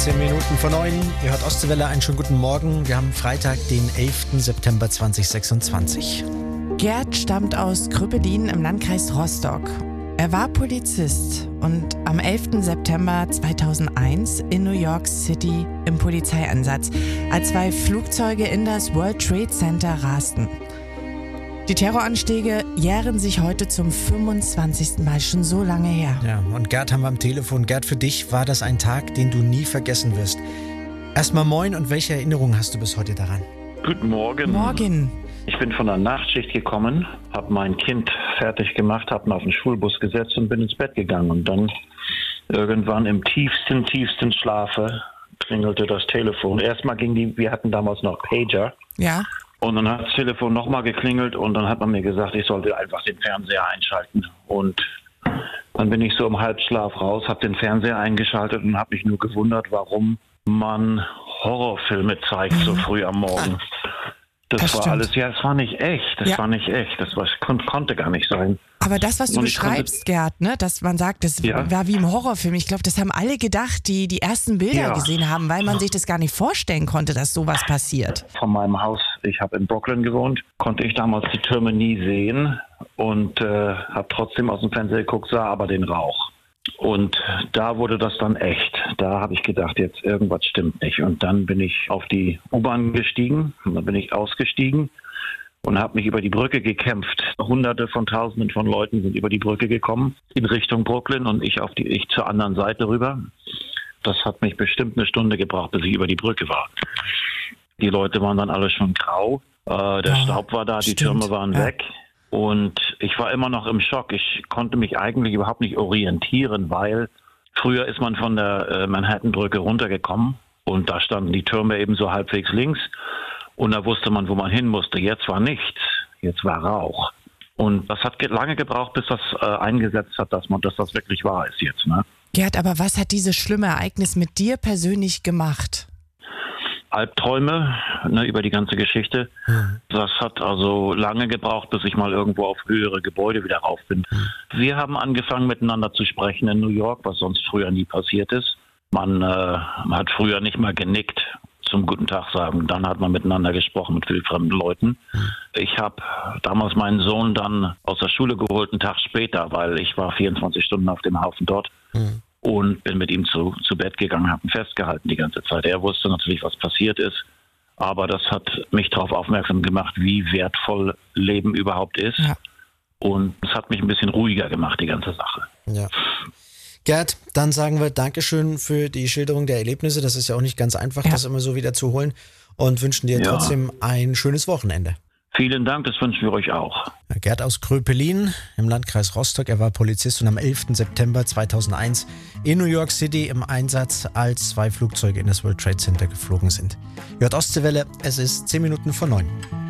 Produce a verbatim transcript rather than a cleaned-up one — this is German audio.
zehn Minuten vor neun. Ihr hört Ostseewelle, einen schönen guten Morgen. Wir haben Freitag, den elften September zweitausendsechsundzwanzig. Gerd stammt aus Kröpelin im Landkreis Rostock. Er war Polizist und am elften September zweitausendeins in New York City im Polizeieinsatz, als zwei Flugzeuge in das World Trade Center rasten. Die Terroranschläge jähren sich heute zum fünfundzwanzigsten Mal, schon so lange her. Ja, und Gerd haben wir am Telefon. Gerd, für dich war das ein Tag, den du nie vergessen wirst. Erstmal moin, und welche Erinnerungen hast du bis heute daran? Guten Morgen. Morgen. Ich bin von der Nachtschicht gekommen, habe mein Kind fertig gemacht, habe ihn auf den Schulbus gesetzt und bin ins Bett gegangen. Und dann irgendwann im tiefsten, tiefsten Schlafe klingelte das Telefon. Erstmal ging die, wir hatten damals noch Pager. Ja. Und dann hat das Telefon nochmal geklingelt und dann hat man mir gesagt, ich sollte einfach den Fernseher einschalten. Und dann bin ich so im Halbschlaf raus, habe den Fernseher eingeschaltet und habe mich nur gewundert, warum man Horrorfilme zeigt so früh am Morgen. Das, das war stimmt. alles, ja, es war nicht echt, das ja. war nicht echt, das war, kon- konnte gar nicht sein. Aber das, was du und beschreibst, konnte, Gerd, ne, dass man sagt, das ja. war wie im Horrorfilm, ich glaube, das haben alle gedacht, die die ersten Bilder ja. gesehen haben, weil man sich das gar nicht vorstellen konnte, dass sowas passiert. Von meinem Haus, ich habe in Brooklyn gewohnt, konnte ich damals die Türme nie sehen und äh, habe trotzdem aus dem Fenster geguckt, sah aber den Rauch. Und da wurde das dann echt. Da habe ich gedacht, jetzt irgendwas stimmt nicht. Und dann bin ich auf die U-Bahn gestiegen und dann bin ich ausgestiegen und habe mich über die Brücke gekämpft. Hunderte von Tausenden von Leuten sind über die Brücke gekommen in Richtung Brooklyn und ich auf die ich zur anderen Seite rüber. Das hat mich bestimmt eine Stunde gebraucht, bis ich über die Brücke war. Die Leute waren dann alle schon grau. Äh, der oh, Staub war da, die stimmt. Türme waren ja. weg. Und ich war immer noch im Schock. Ich konnte mich eigentlich überhaupt nicht orientieren, weil früher ist man von der äh, Manhattan-Brücke runtergekommen und da standen die Türme eben so halbwegs links und da wusste man, wo man hin musste. Jetzt war nichts, jetzt war Rauch. Und das hat ge- lange gebraucht, bis das äh, eingesetzt hat, dass man, dass das wirklich wahr ist jetzt. Ne? Gerd, aber was hat dieses schlimme Ereignis mit dir persönlich gemacht? Albträume, ne, über die ganze Geschichte. Mhm. Das hat also lange gebraucht, bis ich mal irgendwo auf höhere Gebäude wieder rauf bin. Mhm. Wir haben angefangen miteinander zu sprechen in New York, was sonst früher nie passiert ist. Man äh, hat früher nicht mal genickt zum Guten Tag sagen. Dann hat man miteinander gesprochen mit wildfremden Leuten. Mhm. Ich habe damals meinen Sohn dann aus der Schule geholt, einen Tag später, weil ich war vierundzwanzig Stunden auf dem Haufen dort. Mhm. Und bin mit ihm zu, zu Bett gegangen, habe ihn festgehalten die ganze Zeit. Er wusste natürlich, was passiert ist, aber das hat mich darauf aufmerksam gemacht, wie wertvoll Leben überhaupt ist. Ja. Und es hat mich ein bisschen ruhiger gemacht, die ganze Sache. Ja. Gerd, dann sagen wir Dankeschön für die Schilderung der Erlebnisse. Das ist ja auch nicht ganz einfach, ja. das immer so wieder zu holen. Und wünschen dir ja. trotzdem ein schönes Wochenende. Vielen Dank, das wünschen wir euch auch. Gerd aus Kröpelin im Landkreis Rostock. Er war Polizist und am elften September zweitausendeins in New York City im Einsatz, als zwei Flugzeuge in das World Trade Center geflogen sind. Ihr hört Ostseewelle, es ist zehn Minuten vor neun.